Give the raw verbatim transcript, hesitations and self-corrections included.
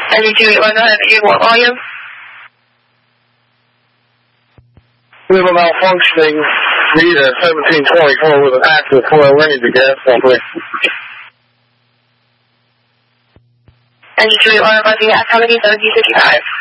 ninety-two eight one, go ahead, eight one volume. We have a malfunctioning Vita seventeen twenty-four with an active foil range of gas pump. ninety-two eight one, about the gas, how many seventeen fifty-five?